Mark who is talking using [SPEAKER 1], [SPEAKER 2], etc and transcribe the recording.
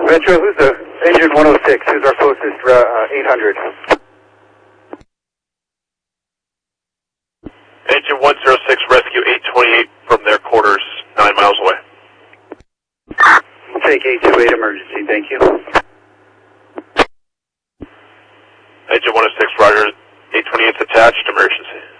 [SPEAKER 1] Metro, who's the engine 106? Who's our closest 800?
[SPEAKER 2] Engine 106, rescue 828 from their quarters, 9 miles away.
[SPEAKER 1] Take 828 emergency, thank you.
[SPEAKER 2] Engine 106, roger, 828's attached, emergency.